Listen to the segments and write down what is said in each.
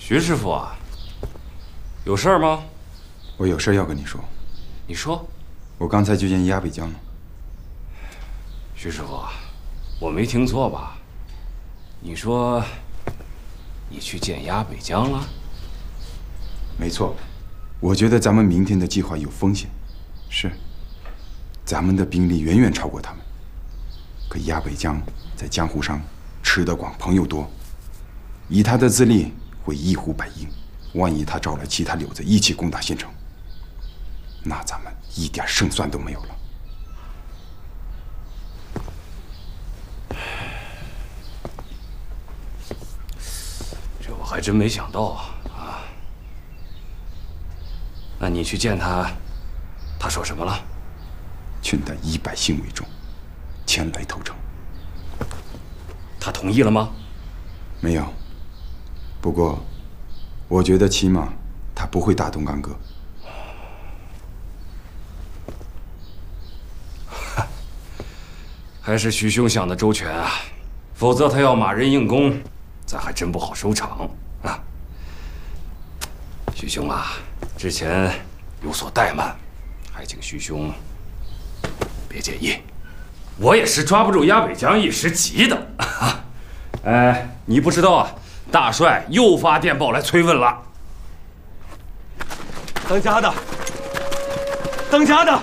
徐师傅啊，有事儿吗？ 我有事要跟你说。 你说。 我刚才就见鸭北江了。 徐师傅啊，我没听错吧？你说你去见鸭北江了？ 没错，我觉得咱们明天的计划有风险。是，咱们的兵力远远超过他们。可鸭北江在江湖上吃得广，朋友多，以他的资历会一呼百应。万一他招来其他柳子一起攻打县城，那咱们一点胜算都没有了。 这我还真没想到啊！那你去见他，他说什么了？ 劝他以百姓为重，前来投诚。 他同意了吗？ 没有。不过，我觉得起码他不会打动干戈。 还是徐兄想的周全啊，否则他要马人硬攻，咱还真不好收场啊。徐兄啊，之前有所怠慢，还请徐兄别介意。我也是抓不住鸭北江一时急的。你不知道啊，大帅又发电报来催问了。 当家的，当家的。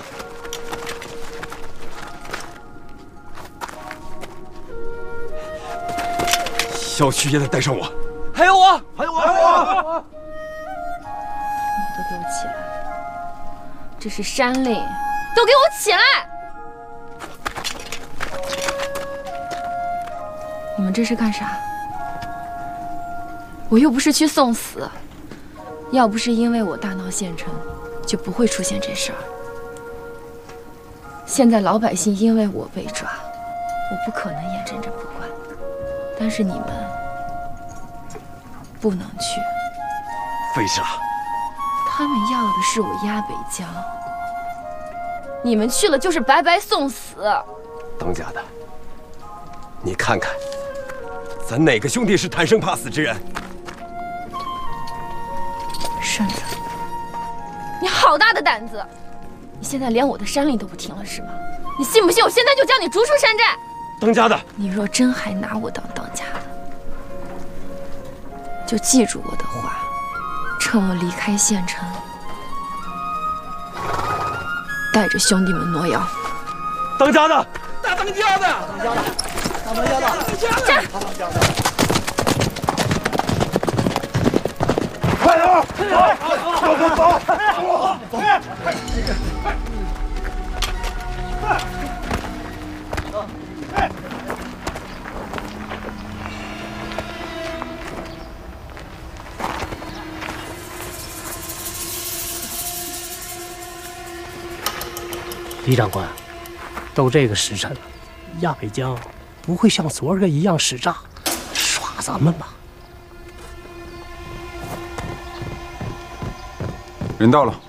小徐爷再带上我，还有我，还有我，还有我！ 你们都给我起来！这是山令，都给我起来！你们这是干啥？我又不是去送死，要不是因为我大闹县城，就不会出现这事儿。现在老百姓因为我被抓，我不可能眼睁睁不管。但是你们不能去。 为啥？ 他们要的是我鸭北江，你们去了就是白白送死。 当家的，你看看，咱哪个兄弟是贪生怕死之人？ 顺子，你好大的胆子！你现在连我的山令都不听了是吗？你信不信我现在就将你逐出山寨？ 当家的， 你若真还拿我当家的，就记住我的话，趁我离开县城，带着兄弟们挪腰。 当家的，大当家的，当家的，大当家的， 站！ 快点，走！ 李长官，都这个时辰了，鸭北江不会像昨儿个一样使诈，耍咱们吧？ 人到了。